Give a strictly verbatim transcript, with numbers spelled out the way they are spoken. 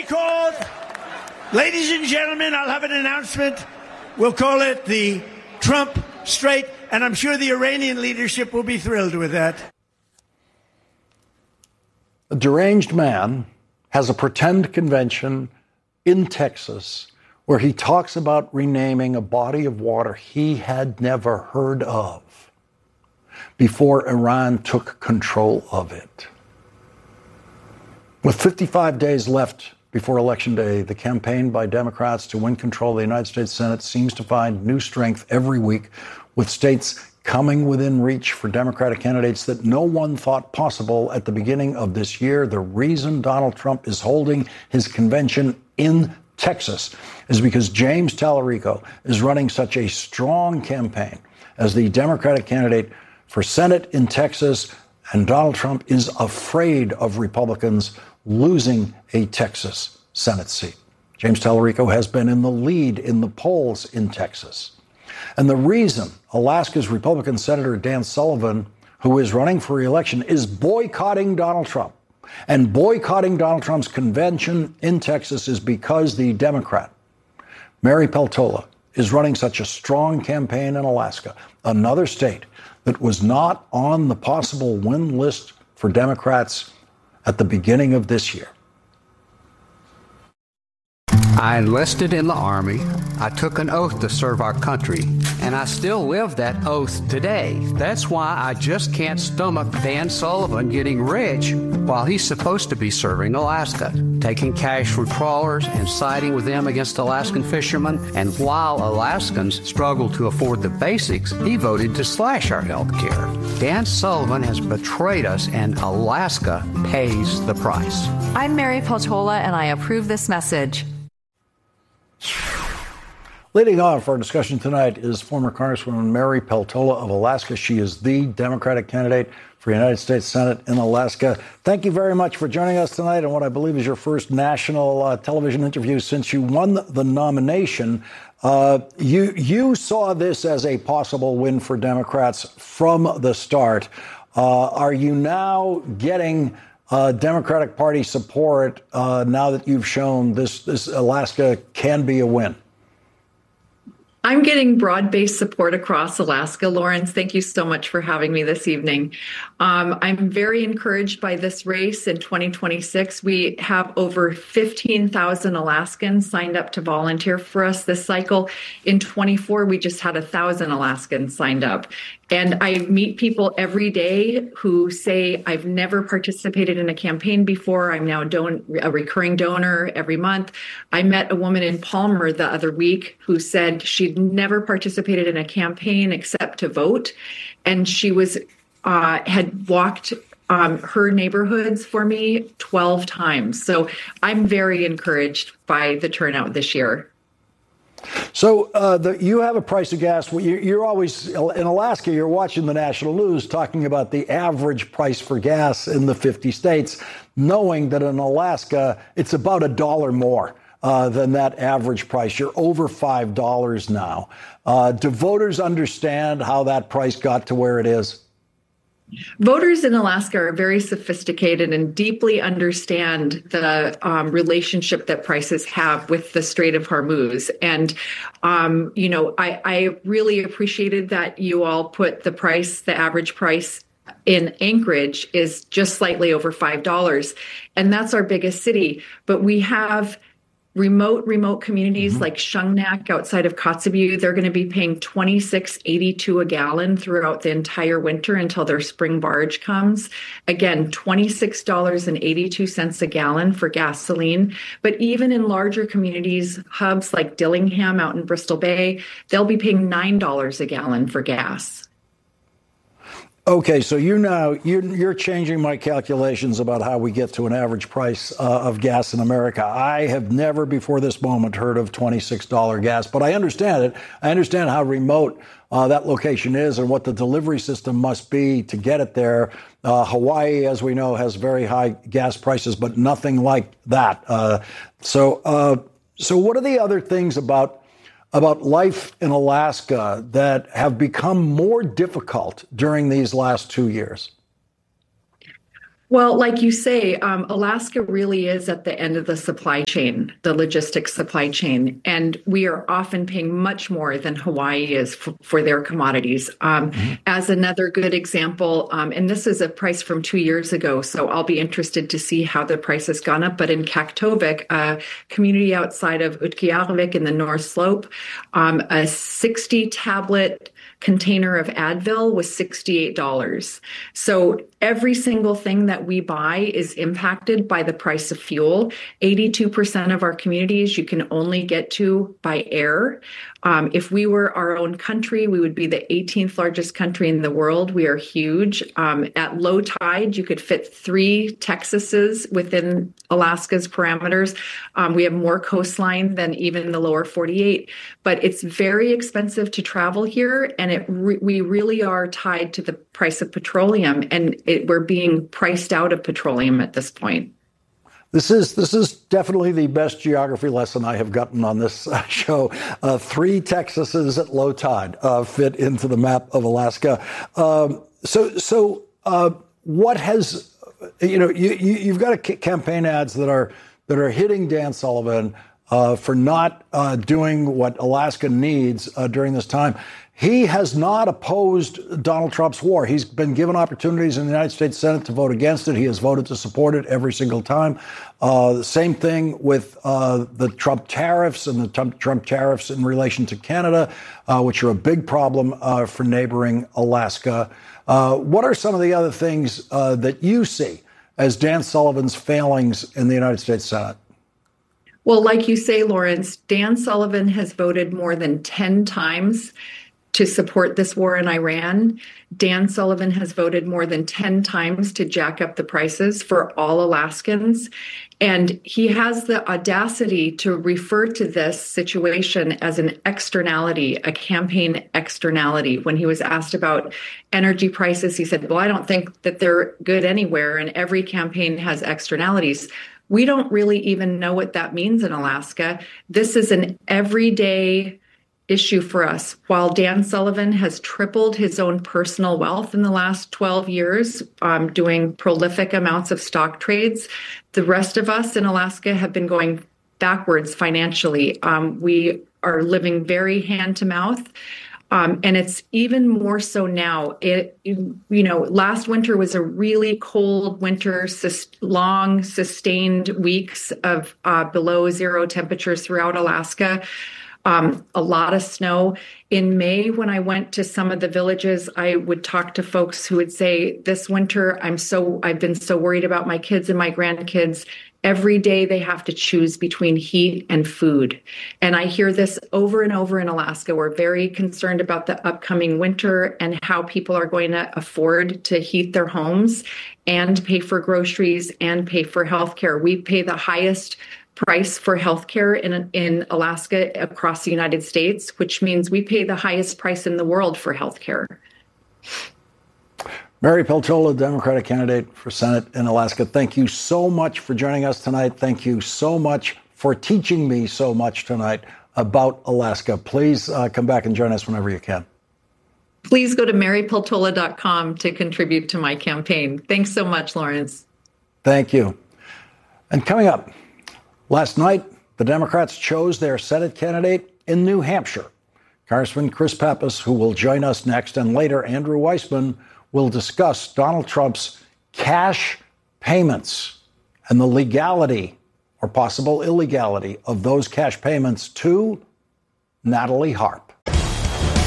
called, ladies and gentlemen, I'll have an announcement. We'll call it the Trump Strait, and I'm sure the Iranian leadership will be thrilled with that. A deranged man has a pretend convention in Texas where he talks about renaming a body of water he had never heard of before Iran took control of it. With fifty-five days left before Election Day, the campaign by Democrats to win control of the United States Senate seems to find new strength every week, with states coming within reach for Democratic candidates that no one thought possible at the beginning of this year. The reason Donald Trump is holding his convention in Texas is because James Tallarico is running such a strong campaign as the Democratic candidate for Senate in Texas, and Donald Trump is afraid of Republicans losing a Texas Senate seat. James Tallarico has been in the lead in the polls in Texas. And the reason Alaska's Republican Senator Dan Sullivan, who is running for re-election, is boycotting Donald Trump and boycotting Donald Trump's convention in Texas is because the Democrat, Mary Peltola, is running such a strong campaign in Alaska, another state that was not on the possible win list for Democrats at the beginning of this year. I enlisted in the Army. I took an oath to serve our country, and I still live that oath today. That's why I just can't stomach Dan Sullivan getting rich while he's supposed to be serving Alaska, taking cash for trawlers and siding with them against Alaskan fishermen. And while Alaskans struggle to afford the basics, he voted to slash our health care. Dan Sullivan has betrayed us, and Alaska pays the price. I'm Mary Peltola, and I approve this message. Leading on for our discussion tonight is former Congresswoman Mary Peltola of Alaska. She is the Democratic candidate for United States Senate in Alaska. Thank you very much for joining us tonight on what I believe is your first national uh, television interview since you won the nomination. Uh, you you saw this as a possible win for Democrats from the start. Uh, are you now getting Uh, Democratic Party support uh, now that you've shown this, this Alaska can be a win? I'm getting broad-based support across Alaska. Lawrence, thank you so much for having me this evening. Um, I'm very encouraged by this race in twenty twenty-six. We have over fifteen thousand Alaskans signed up to volunteer for us this cycle. In twenty-four, we just had one thousand Alaskans signed up. And I meet people every day who say, I've never participated in a campaign before. I'm now don- a recurring donor every month. I met a woman in Palmer the other week who said she'd never participated in a campaign except to vote. And she was uh, had walked um, her neighborhoods for me twelve times. So I'm very encouraged by the turnout this year. So uh, the, you have a price of gas. You're always in Alaska. You're watching the national news talking about the average price for gas in the fifty states, knowing that in Alaska, it's about a dollar more uh, than that average price. You're over five dollars now. Uh, do voters understand how that price got to where it is? Voters in Alaska are very sophisticated and deeply understand the um, relationship that prices have with the Strait of Hormuz. And, um, you know, I, I really appreciated that you all put the price, the average price in Anchorage is just slightly over five dollars. And that's our biggest city. But we have remote, remote communities mm-hmm. like Shungnak outside of Kotzebue. They're going to be paying twenty-six eighty-two a gallon throughout the entire winter until their spring barge comes. Again, twenty-six eighty-two a gallon for gasoline. But even in larger communities, hubs like Dillingham out in Bristol Bay, they'll be paying nine dollars a gallon for gas. Okay, so you now you're, you're changing my calculations about how we get to an average price uh, of gas in America. I have never before this moment heard of twenty-six dollars gas, but I understand it. I understand how remote uh, that location is and what the delivery system must be to get it there. Uh, Hawaii, as we know, has very high gas prices, but nothing like that. Uh, so, uh, so what are the other things about about life in Alaska that have become more difficult during these last two years? Well, like you say, um, Alaska really is at the end of the supply chain, the logistics supply chain, and we are often paying much more than Hawaii is for, for their commodities. Um, mm-hmm. As another good example, um, and this is a price from two years ago, so I'll be interested to see how the price has gone up. But in Kaktovik, a community outside of Utqiagvik in the North Slope, um, a sixty tablet container of Advil was sixty-eight dollars. So every single thing that we buy is impacted by the price of fuel. eighty-two percent of our communities you can only get to by air. Um, if we were our own country, we would be the eighteenth largest country in the world. We are huge. Um, at low tide, you could fit three Texases within Alaska's parameters. Um, we have more coastline than even the lower forty-eight, but it's very expensive to travel here, and it re- we really are tied to the price of petroleum, and it, we're being priced out of petroleum at this point. This is this is definitely the best geography lesson I have gotten on this uh, show. Uh, three Texases at low tide uh, fit into the map of Alaska. Um, so so uh, what has you know you, you you've got a c- campaign ads that are that are hitting Dan Sullivan uh, for not uh, doing what Alaska needs uh, during this time. He has not opposed Donald Trump's war. He's been given opportunities in the United States Senate to vote against it. He has voted to support it every single time. Uh, the same thing with uh, the Trump tariffs and the Trump, Trump tariffs in relation to Canada, uh, which are a big problem uh, for neighboring Alaska. Uh, what are some of the other things uh, that you see as Dan Sullivan's failings in the United States Senate? Well, like you say, Lawrence, Dan Sullivan has voted more than ten times to support this war in Iran. Dan Sullivan has voted more than ten times to jack up the prices for all Alaskans. And he has the audacity to refer to this situation as an externality, a campaign externality. When he was asked about energy prices, he said, well, I don't think that they're good anywhere, and every campaign has externalities. We don't really even know what that means in Alaska. This is an everyday issue for us. While Dan Sullivan has tripled his own personal wealth in the last twelve years, um, doing prolific amounts of stock trades, the rest of us in Alaska have been going backwards financially. Um, we are living very hand to mouth. Um, and it's even more so now. It, you know, last winter was a really cold winter, sus- long, sustained weeks of uh, below zero temperatures throughout Alaska. Um, a lot of snow. In May, when I went to some of the villages, I would talk to folks who would say, this winter, I'm so, I've been so worried about my kids and my grandkids. Every day they have to choose between heat and food. And I hear this over and over in Alaska. We're very concerned about the upcoming winter and how people are going to afford to heat their homes and pay for groceries and pay for healthcare. We pay the highest price for healthcare in in Alaska across the United States, which means we pay the highest price in the world for healthcare. Mary Peltola, Democratic candidate for Senate in Alaska, thank you so much for joining us tonight. Thank you so much for teaching me so much tonight about Alaska. Please uh, come back and join us whenever you can. Please go to mary peltola dot com to contribute to my campaign. Thanks so much, Lawrence. Thank you. And coming up, last night, the Democrats chose their Senate candidate in New Hampshire. Congressman Chris Pappas, who will join us next, and later Andrew Weissman will discuss Donald Trump's cash payments and the legality or possible illegality of those cash payments to Natalie Harp.